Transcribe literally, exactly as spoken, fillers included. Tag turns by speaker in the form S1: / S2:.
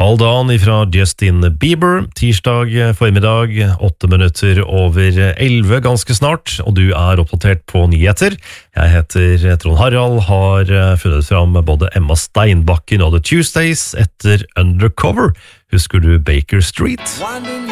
S1: Hold On fra Justin Bieber, tirsdag formiddag, åtte minutter over elleve ganske snart, og du er oppdatert på nyheter. Jeg heter Trond Harald, har funnet fram både Emma Steinbakken og The Tuesdays etter Undercover. Husker du Baker Street?